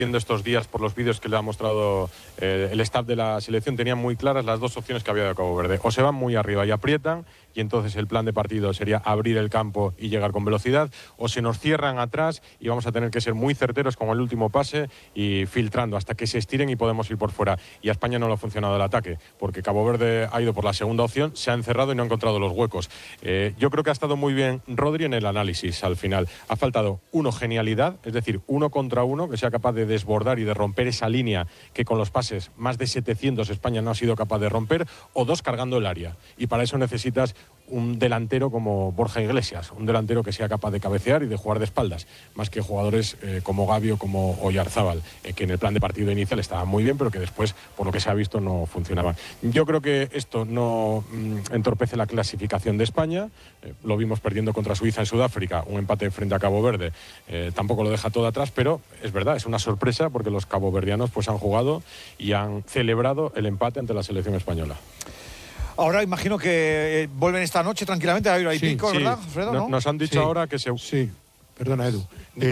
viendo estos días por los vídeos que le ha mostrado el staff de la selección, tenían muy claras las dos opciones que había de Cabo Verde. O se van muy arriba y aprietan, y entonces el plan de partido sería abrir el campo y llegar con velocidad, o se nos cierran atrás y vamos a tener que ser muy certeros con el último pase y filtrando hasta que se estiren y podemos ir por fuera. Y a España no le ha funcionado el ataque, porque Cabo Verde ha ido por la segunda opción, se ha encerrado y no ha encontrado los huecos. Yo creo que ha estado muy bien Rodri en el análisis al final. Ha faltado genialidad, es decir, 1 contra 1, que sea capaz de desbordar y de romper esa línea que con los pases más de 700 España no ha sido capaz de romper, o 2 cargando el área. Y para eso necesitas un delantero como Borja Iglesias, un delantero que sea capaz de cabecear y de jugar de espaldas, más que jugadores como Gavi o como Oyarzábal, que en el plan de partido inicial estaban muy bien, pero que después, por lo que se ha visto, no funcionaban. Yo creo que esto no entorpece la clasificación de España. Lo vimos perdiendo contra Suiza en Sudáfrica, un empate frente a Cabo Verde, tampoco lo deja todo atrás, pero es verdad, es una sorpresa porque los caboverdianos pues han jugado y han celebrado el empate ante la selección española. Ahora imagino que vuelven esta noche tranquilamente a ir pico, sí. ¿verdad, Alfredo? ¿No? Nos han dicho ahora que se... Sí, perdona, Edu.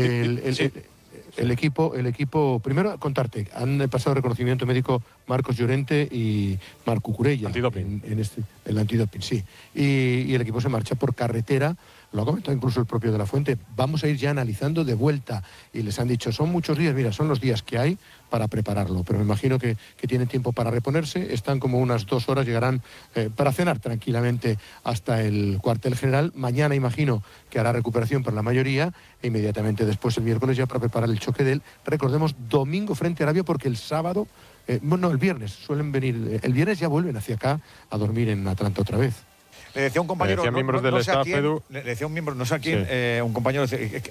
El equipo, primero contarte, han pasado reconocimiento médico Marcos Llorente y Marco Curella. Antidoping. El antidoping, sí. Y el equipo se marcha por carretera. Lo ha comentado incluso el propio de la Fuente. Vamos a ir ya analizando de vuelta. Y les han dicho, son muchos días, mira, son los días que hay para prepararlo. Pero me imagino que tienen tiempo para reponerse. Están como unas 2 horas, llegarán para cenar tranquilamente hasta el cuartel general. Mañana imagino que hará recuperación para la mayoría. E inmediatamente después, el miércoles, ya para preparar el choque del, recordemos, domingo frente a Arabia, porque el sábado, el viernes, suelen venir. El viernes ya vuelven hacia acá a dormir en Atlanta otra vez. Le decía un compañero, miembros del staff, Edu. Le decía un miembro, no sé a quién, Sí. un compañero,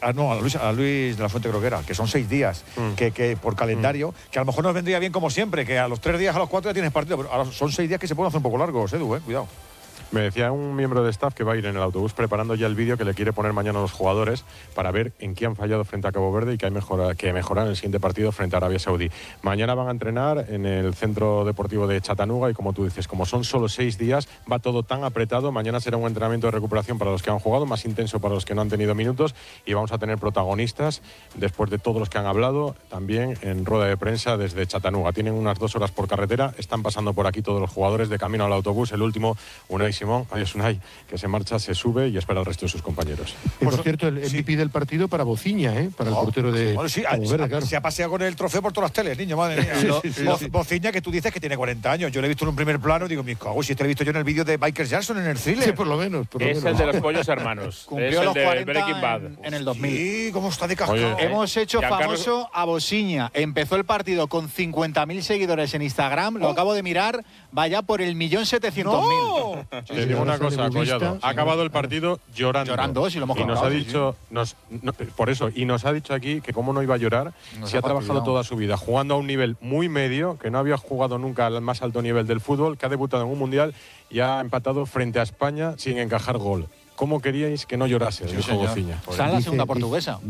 a Luis de la Fuente creo que era, que son 6 días, que por calendario, que a lo mejor nos vendría bien como siempre, que a los 3 días, a los 4 ya tienes partido, pero ahora son 6 días que se pueden hacer un poco largos, Edu, cuidado. Me decía un miembro de staff que va a ir en el autobús preparando ya el vídeo que le quiere poner mañana a los jugadores para ver en qué han fallado frente a Cabo Verde y que mejorar en el siguiente partido frente a Arabia Saudí. Mañana van a entrenar en el Centro Deportivo de Chattanooga y, como tú dices, como son solo 6 días, va todo tan apretado. Mañana será un entrenamiento de recuperación para los que han jugado, más intenso para los que no han tenido minutos, y vamos a tener protagonistas después de todos los que han hablado, también en rueda de prensa desde Chattanooga. Tienen unas 2 horas por carretera, están pasando por aquí todos los jugadores de camino al autobús. El último, Unai Simón, adiós Unai, que se marcha, se sube y espera al resto de sus compañeros. Y por cierto, el MVP del partido para Bociña, para el portero de Cabo Verde, claro. Se ha paseado con el trofeo por todas las teles, niño, madre mía. Bociña, que tú dices que tiene 40 años. Yo lo he visto en un primer plano y digo, me cago, si este lo he visto yo en el vídeo de Michael Jackson en el Thriller. Sí, por lo menos. Es el de los pollos hermanos. Cumplió es los el de 40 Breaking Bad. en el 2000. Sí, cómo está de cascado. Hemos hecho Giancarlo... famoso a Bociña. Empezó el partido con 50.000 seguidores en Instagram. Lo acabo de mirar. Vaya por el 1.700.000. Te digo una cosa, Collado. Ha acabado el partido llorando. Llorando, si lo hemos y nos contado, ha dicho, por eso, y nos ha dicho aquí que cómo no iba a llorar si ha trabajado toda su vida jugando a un nivel muy medio, que no había jugado nunca al más alto nivel del fútbol, que ha debutado en un mundial y ha empatado frente a España sin encajar gol. ¿Cómo queríais que no llorase? Dijo Bociña. Está en la segunda portuguesa.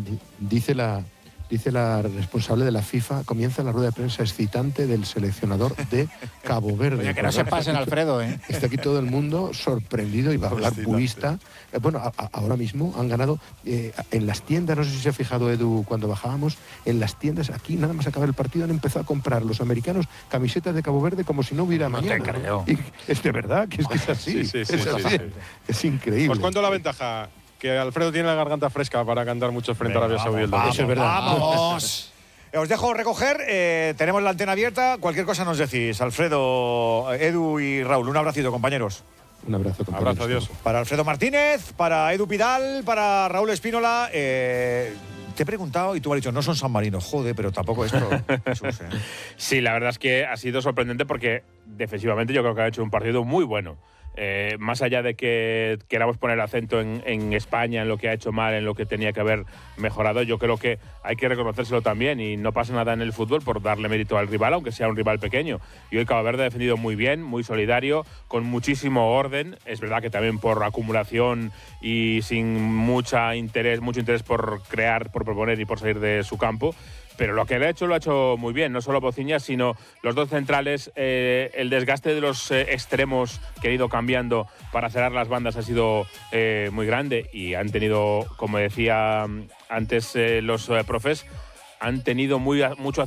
Dice la responsable de la FIFA, comienza la rueda de prensa excitante del seleccionador de Cabo Verde. Oye, que no se pasen, Alfredo, Está aquí todo el mundo sorprendido y va a hablar purista. Ahora mismo han ganado en las tiendas, no sé si se ha fijado Edu cuando bajábamos, en las tiendas aquí, nada más acabar el partido, han empezado a comprar los americanos camisetas de Cabo Verde como si no hubiera mañana. Te creo. Y es de verdad, que es así. Sí. Es increíble. Os cuento la ventaja, que Alfredo tiene la garganta fresca para cantar mucho frente a Arabia Saudí el domingo. Eso es verdad. ¡Vamos! Os dejo recoger, tenemos la antena abierta, cualquier cosa nos decís. Alfredo, Edu y Raúl, un abracito, compañeros. Un abrazo, compañeros. Abrazo, adiós. Para Alfredo Martínez, para Edu Pidal, para Raúl Espínola. Te he preguntado y tú has dicho, no son sanmarinos, joder, pero tampoco esto. Jesús, Sí, la verdad es que ha sido sorprendente porque defensivamente yo creo que ha hecho un partido muy bueno. Más allá de que queramos poner acento en España, en lo que ha hecho mal, en lo que tenía que haber mejorado, yo creo que hay que reconocérselo también, y no pasa nada en el fútbol por darle mérito al rival, aunque sea un rival pequeño. Y hoy Cabo Verde ha defendido muy bien, muy solidario, con muchísimo orden. Es verdad que también por acumulación y sin mucho interés por crear, por proponer y por salir de su campo. Pero lo que le ha hecho lo ha hecho muy bien, no solo Bociña, sino los dos centrales. El desgaste de los extremos que han ido cambiando para cerrar las bandas ha sido muy grande, y han tenido, como decía antes los profes, han tenido mucho